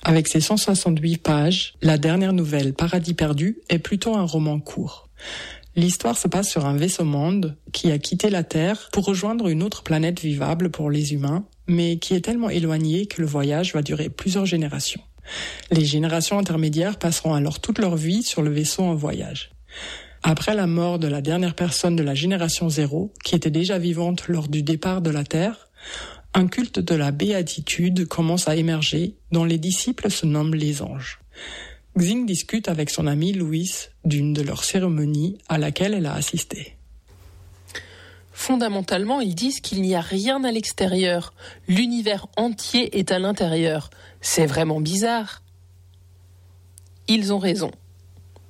Avec ses 168 pages, la dernière nouvelle, Paradis perdu, est plutôt un roman court. L'histoire se passe sur un vaisseau-monde qui a quitté la Terre pour rejoindre une autre planète vivable pour les humains, mais qui est tellement éloignée que le voyage va durer plusieurs générations. Les générations intermédiaires passeront alors toute leur vie sur le vaisseau en voyage. Après la mort de la dernière personne de la génération 0, qui était déjà vivante lors du départ de la Terre, un culte de la béatitude commence à émerger, dont les disciples se nomment les anges. Xing discute avec son ami Louis d'une de leurs cérémonies à laquelle elle a assisté. Fondamentalement, ils disent qu'il n'y a rien à l'extérieur. L'univers entier est à l'intérieur. C'est vraiment bizarre. Ils ont raison. Ah ?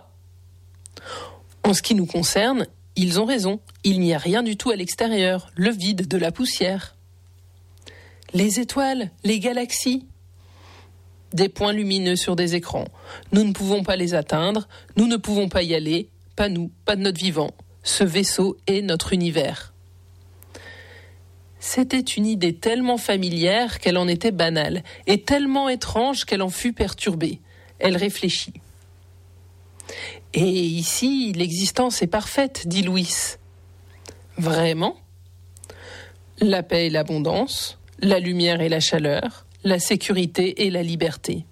En ce qui nous concerne, ils ont raison. Il n'y a rien du tout à l'extérieur. Le vide, de la poussière. Les étoiles, les galaxies. Des points lumineux sur des écrans. Nous ne pouvons pas les atteindre, nous ne pouvons pas y aller, pas nous, pas de notre vivant. Ce vaisseau est notre univers. C'était une idée tellement familière qu'elle en était banale, et tellement étrange qu'elle en fut perturbée. Elle réfléchit. Et ici, l'existence est parfaite, dit Louis. Vraiment ? La paix et l'abondance, la lumière et la chaleur, la sécurité et la liberté.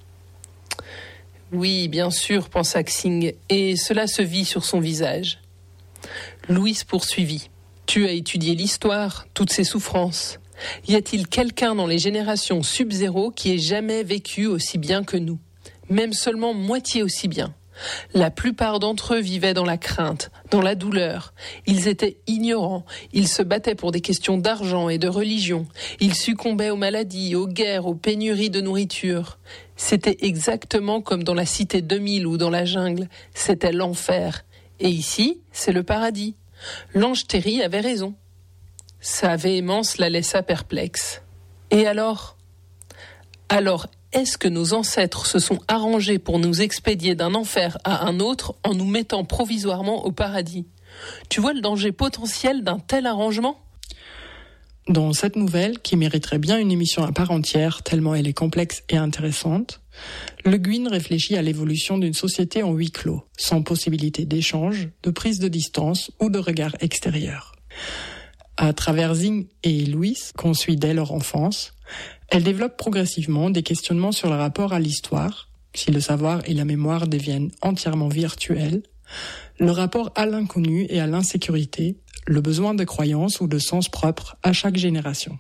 Oui, bien sûr, pensa Xing, et cela se vit sur son visage. Louis poursuivit. Tu as étudié l'histoire, toutes ses souffrances. Y a-t-il quelqu'un dans les générations sub-zéro qui ait jamais vécu aussi bien que nous ? Même seulement moitié aussi bien. La plupart d'entre eux vivaient dans la crainte, dans la douleur. Ils étaient ignorants, ils se battaient pour des questions d'argent et de religion. Ils succombaient aux maladies, aux guerres, aux pénuries de nourriture. C'était exactement comme dans la cité 2000 ou dans la jungle. C'était l'enfer. Et ici, c'est le paradis. L'ange Terry avait raison. Sa véhémence la laissa perplexe. Et alors ? Alors, est-ce que nos ancêtres se sont arrangés pour nous expédier d'un enfer à un autre en nous mettant provisoirement au paradis ? Tu vois le danger potentiel d'un tel arrangement ? Dans cette nouvelle, qui mériterait bien une émission à part entière tellement elle est complexe et intéressante, Le Guin réfléchit à l'évolution d'une société en huis clos, sans possibilité d'échange, de prise de distance ou de regard extérieur. À travers Xing et Louis, qu'on suit dès leur enfance, elle développe progressivement des questionnements sur le rapport à l'histoire, si le savoir et la mémoire deviennent entièrement virtuels, le rapport à l'inconnu et à l'insécurité, le besoin de croyance ou de sens propre à chaque génération.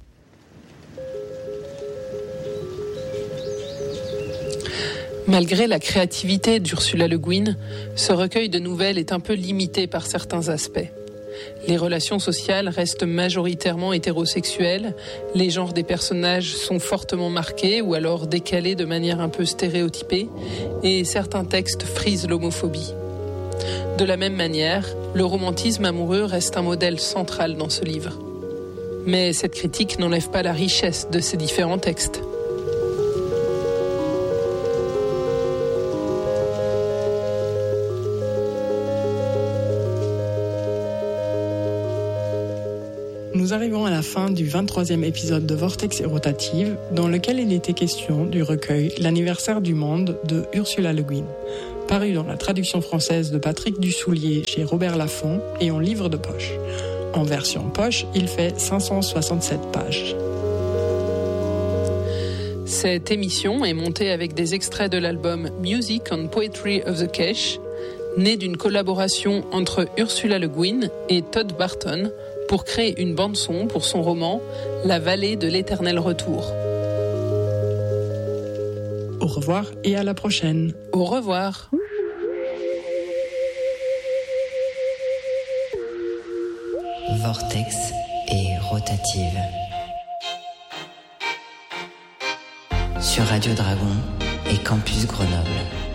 Malgré la créativité d'Ursula Le Guin, ce recueil de nouvelles est un peu limité par certains aspects. Les relations sociales restent majoritairement hétérosexuelles, les genres des personnages sont fortement marqués ou alors décalés de manière un peu stéréotypée, et certains textes frisent l'homophobie. De la même manière, le romantisme amoureux reste un modèle central dans ce livre. Mais cette critique n'enlève pas la richesse de ces différents textes. Nous arrivons à la fin du 23e épisode de Vortex et Rotative, dans lequel il était question du recueil L'anniversaire du monde de Ursula Le Guin, paru dans la traduction française de Patrick Dussoulier chez Robert Laffont et en livre de poche. En version poche, il fait 567 pages. Cette émission est montée avec des extraits de l'album Music and Poetry of the Cache, né d'une collaboration entre Ursula Le Guin et Todd Barton, pour créer une bande-son pour son roman « La vallée de l'éternel retour ». Au revoir et à la prochaine. Au revoir. Vortex et Rotative. Sur Radio Dragon et Campus Grenoble.